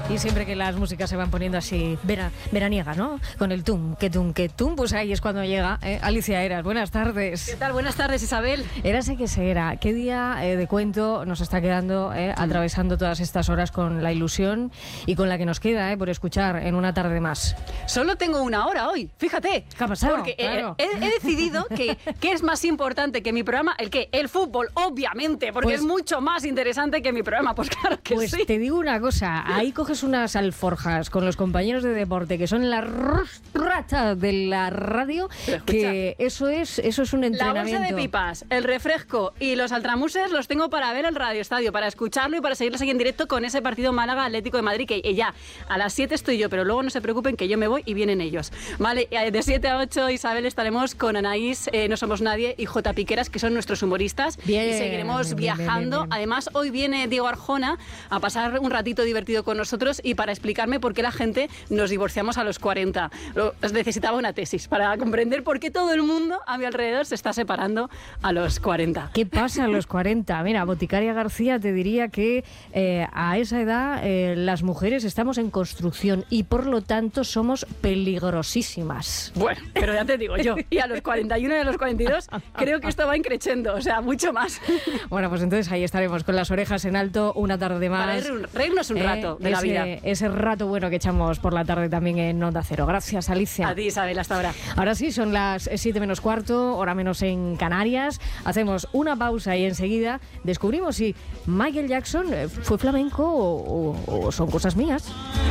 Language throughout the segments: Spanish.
Y siempre que las músicas se van poniendo así veraniega, ¿no? Con el tum, que tum, pues ahí es cuando llega Alicia Eras. Buenas tardes. ¿Qué tal? Buenas tardes, Isabel. Érase que se era. ¿Qué día de cuento nos está quedando atravesando todas estas horas con la ilusión y con la que nos queda por escuchar en una tarde más? Solo tengo una hora hoy, fíjate. ¿Qué ha pasado? Porque claro. he decidido que es más importante que mi programa, el fútbol, obviamente, porque es mucho más interesante que mi programa. Pues claro que pues sí. Te digo una cosa, ahí coges unas alforjas con los compañeros de deporte que son la rata de la radio, que eso es un entrenamiento. La bolsa de pipas, el refresco y los altramuses los tengo para ver el Radio Estadio, para escucharlo y para seguirlos aquí en directo con ese partido Málaga Atlético de Madrid, que ya a las 7 estoy yo, pero luego no se preocupen que yo me voy y vienen ellos. Vale, de 7 a 8, Isabel, estaremos con Anaís, No Somos Nadie y J. Piqueras, que son nuestros humoristas. Bien, y seguiremos viajando. Bien. Además, hoy viene Diego Arjona a pasar un ratito divertido con nosotros y para explicarme por qué la gente nos divorciamos a los 40. Necesitaba una tesis para comprender por qué todo el mundo a mi alrededor se está separando a los 40. ¿Qué pasa a los 40? Mira, Boticaria García te diría que a esa edad las mujeres estamos en construcción y por lo tanto somos peligrosísimas. Bueno, pero ya te digo yo, y a los 41 y a los 42 creo que esto va increciendo, o sea, mucho más. Bueno, pues entonces ahí estaremos con las orejas en alto una tarde más. Para reírnos un rato de la vida. Ese rato bueno que echamos por la tarde también en Onda Cero. Gracias, Alicia. A ti, Isabel, hasta ahora. Ahora sí, son las 7 menos cuarto, hora menos en Canarias. Hacemos una pausa y enseguida descubrimos si Michael Jackson fue flamenco o son cosas mías.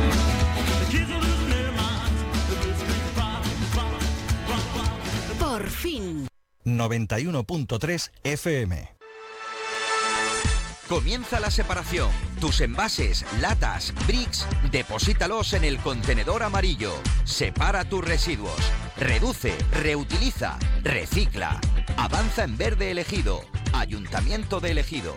Por fin. 91.3 FM. Comienza la separación. Tus envases, latas, bricks, deposítalos en el contenedor amarillo. Separa tus residuos. Reduce, reutiliza, recicla. Avanza en verde elegido. Ayuntamiento de Ejido.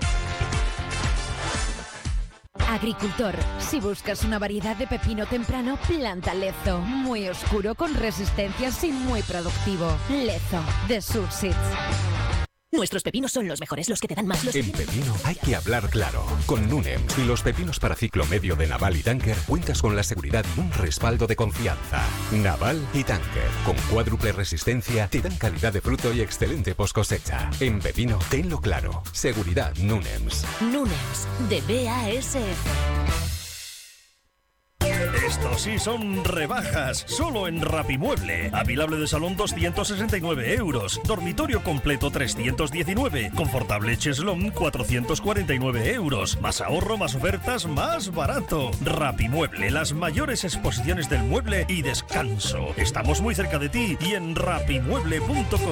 Agricultor, si buscas una variedad de pepino temprano, planta Lezo. Muy oscuro, con resistencias y muy productivo. Lezo, de Surseeds. Nuestros pepinos son los mejores, los que te dan más. En pepino hay que hablar claro. Con Nunems y los pepinos para ciclo medio de Naval y Tanker cuentas con la seguridad y un respaldo de confianza. Naval y Tanker, con cuádruple resistencia, te dan calidad de fruto y excelente post cosecha. En pepino, tenlo claro. Seguridad Nunems. Nunems, de BASF. Estos sí son rebajas, solo en Rapimueble. Avilable de salón 269 euros, dormitorio completo 319, confortable cheslón 449 euros. Más ahorro, más ofertas, más barato. Rapimueble, las mayores exposiciones del mueble y descanso. Estamos muy cerca de ti y en rapimueble.com.